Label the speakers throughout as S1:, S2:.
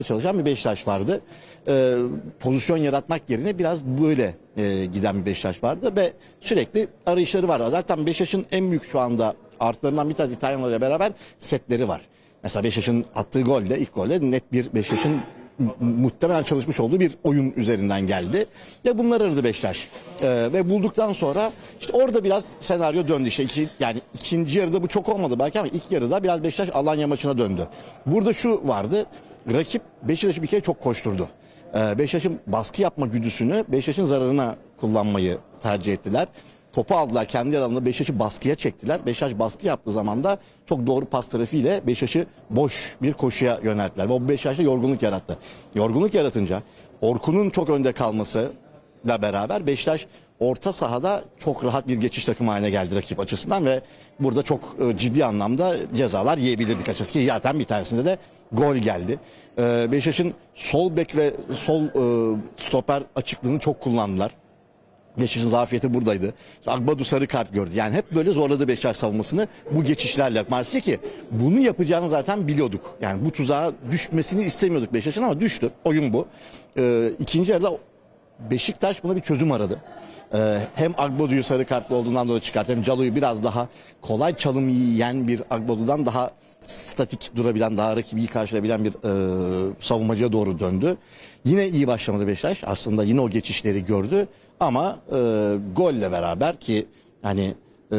S1: çalışan bir Beşiktaş vardı. Pozisyon yaratmak yerine biraz böyle giden bir Beşiktaş vardı ve sürekli arayışları vardı. Zaten Beşiktaş'ın en büyük şu anda artılarından bir tanesi İtalyanlarla beraber setleri var. Mesela Beşiktaş'ın attığı gol de ilk golde net bir Beşiktaş'ın muhtemelen çalışmış olduğu bir oyun üzerinden geldi. Ve bunlar aradı Beşiktaş. Ve bulduktan sonra işte orada biraz senaryo döndü. İşte yani ikinci yarıda bu çok olmadı belki ama ilk yarıda biraz Beşiktaş Alanya maçına döndü. Burada şu vardı. Rakip Beşiktaş'ı bir kere çok koşturdu. Beşiktaş'ın baskı yapma güdüsünü Beşiktaş'ın zararına kullanmayı tercih ettiler. Topu aldılar kendi alanında, Beşiktaş'ı baskıya çektiler. Beşiktaş baskı yaptığı zaman da çok doğru pas trafiğiyle Beşiktaş'ı boş bir koşuya yönelttiler. Ve o Beşiktaş'ta yorgunluk yarattı. Yorgunluk yaratınca Orkun'un çok önde kalmasıyla beraber Beşiktaş orta sahada çok rahat bir geçiş takımı haline geldi rakip açısından ve burada çok ciddi anlamda cezalar yiyebilirdik açıkçası ki zaten bir tanesinde de gol geldi. Beşiktaş'ın sol bek ve sol stoper açıklığını çok kullandılar. Beşiktaş'ın zafiyeti buradaydı. Agbadu sarı kart gördü. Yani hep böyle zorladı Beşiktaş savunmasını bu geçişlerle. Maalesef ki bunu yapacağını zaten biliyorduk. Yani bu tuzağa düşmesini istemiyorduk Beşiktaş'ın ama düştü. Oyun bu. İkinci yarıda Beşiktaş buna bir çözüm aradı. Hem Agbadu'yu sarı kartlı olduğundan dolayı çıkarttı hem Calo'yu biraz daha kolay çalım yiyen bir Agbadu'dan daha statik durabilen, daha rakibi iyi karşılayabilen bir savunmacıya doğru döndü. Yine iyi başlamadı Beşiktaş. Aslında yine o geçişleri gördü. Ama golle beraber ki hani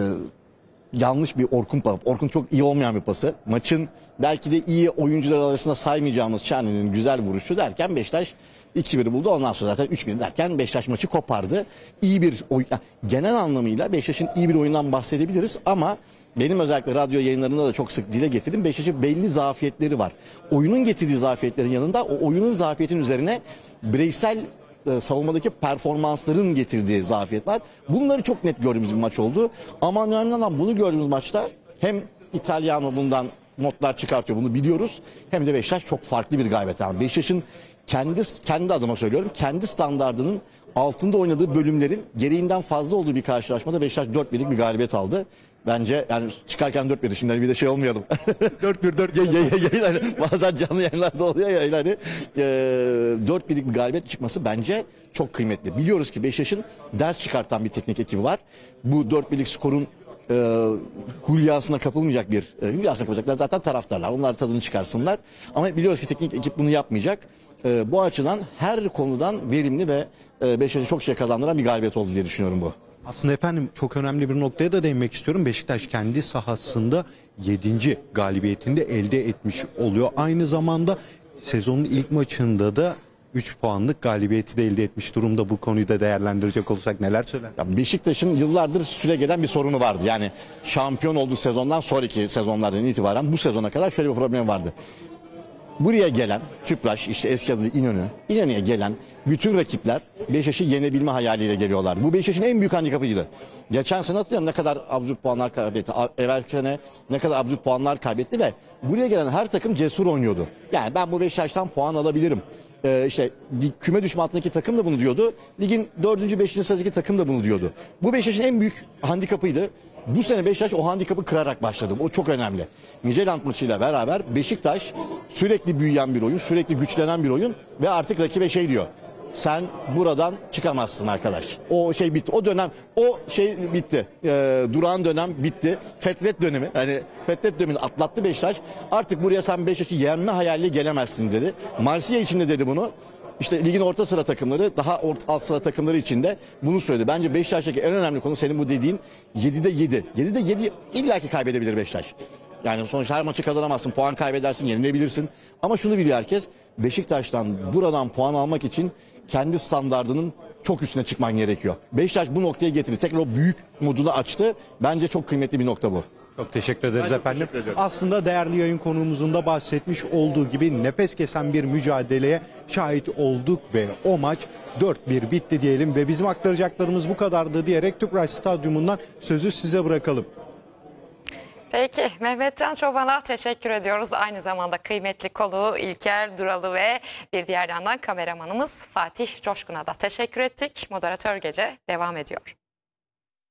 S1: yanlış bir Orkun çok iyi olmayan bir pası. Maçın belki de iyi oyuncular arasında saymayacağımız Şahin'in güzel vuruşu derken Beşiktaş 2-1 buldu. Ondan sonra zaten 3-1 derken Beşiktaş maçı kopardı. İyi bir oyun, genel anlamıyla Beşiktaş'ın iyi bir oyundan bahsedebiliriz ama benim özellikle radyo yayınlarında da çok sık dile getirdim. Beşiktaş'ın belli zafiyetleri var. Oyunun getirdiği zafiyetlerin yanında o oyunun zafiyetin üzerine bireysel savunmadaki performansların getirdiği zafiyet var. Bunları çok net gördüğümüz bir maç oldu. Ama önemli olan bunu gördüğümüz maçta hem İtalyano bundan notlar çıkartıyor, bunu biliyoruz. Hem de Beşiktaş çok farklı bir galibiyet aldı. Beşiktaş'ın kendi adıma söylüyorum, kendi standardının altında oynadığı bölümlerin gereğinden fazla olduğu bir karşılaşmada Beşiktaş 4-1'lik bir galibiyet aldı. Bence yani çıkarken 4-1'di, şimdi bir de şey olmayalım. 4-1 hani bazen canlı yayınlarda oluyor ya hani 4-1'lik bir galibiyet çıkması bence çok kıymetli. Biliyoruz ki Beşiktaş'ın ders çıkartan bir teknik ekibi var. Bu 4-1'lik skorun hülyasına kapılmayacak hülyasına kapılacaklar zaten taraftarlar. Onlar tadını çıkarsınlar. Ama biliyoruz ki teknik ekip bunu yapmayacak. Bu açıdan her konudan verimli ve Beşiktaş'ı çok şey kazandıran bir galibiyet oldu diye düşünüyorum bu.
S2: Aslında efendim çok önemli bir noktaya da değinmek istiyorum. Beşiktaş kendi sahasında 7. galibiyetini de elde etmiş oluyor. Aynı zamanda sezonun ilk maçında da 3 puanlık galibiyeti de elde etmiş durumda. Bu konuyu da değerlendirecek olursak neler söyler?
S1: Beşiktaş'ın yıllardır süregelen bir sorunu vardı. Yani şampiyon olduğu sezondan sonraki sezonlardan itibaren bu sezona kadar şöyle bir problem vardı. Buraya gelen Tüpraş, işte eski adı İnönü'ye gelen bütün rakipler Beşiktaş'ı yenebilme hayaliyle geliyorlar. Bu Beşiktaş'ın en büyük handikapıydı. Geçen sene hatırlıyorum ne kadar absürt puanlar kaybetti. Evvelki sene ne kadar absürt puanlar kaybetti ve buraya gelen her takım cesur oynuyordu. Yani ben bu Beşiktaş'tan puan alabilirim. İşte küme düşme altındaki takım da bunu diyordu. Ligin 4. 5. sıradaki takım da bunu diyordu. Bu Beşiktaş'ın en büyük handikapıydı. Bu sene Beşiktaş o handikapı kırarak başladı. O çok önemli. Midtjylland maçıyla beraber Beşiktaş sürekli büyüyen bir oyun, sürekli güçlenen bir oyun ve artık rakibe şey diyor. Sen buradan çıkamazsın arkadaş. O şey bitti. O şey bitti. Durağan dönem bitti. Fetret dönemi. Hani Fetret dönemini atlattı Beşiktaş. Artık buraya sen Beşiktaş'ı yenme hayaliyle gelemezsin dedi. Marsilya için de dedi bunu. İşte ligin orta sıra takımları, daha alt sıra takımları için de bunu söyledi. Bence Beşiktaş'taki en önemli konu senin bu dediğin 7'de 7. 7'de 7 illaki kaybedebilir Beşiktaş. Yani sonuçta her maçı kazanamazsın, puan kaybedersin, yenilebilirsin. Ama şunu biliyor herkes, Beşiktaş'tan buradan puan almak için kendi standardının çok üstüne çıkman gerekiyor. Beşiktaş bu noktaya getirdi. Tekrar o büyük modunu açtı. Bence çok kıymetli bir nokta bu.
S2: Çok teşekkür ederiz efendim. Aslında değerli yayın konuğumuzun da bahsetmiş olduğu gibi nefes kesen bir mücadeleye şahit olduk ve o maç 4-1 bitti diyelim ve bizim aktaracaklarımız bu kadardı diyerek Tüpraş Stadyumu'ndan sözü size bırakalım.
S3: Peki Mehmetcan Çoban'a teşekkür ediyoruz. Aynı zamanda kıymetli konuğu İlker Duralı ve bir diğer yandan kameramanımız Fatih Coşkun'a da teşekkür ettik. Moderatör Gece devam ediyor.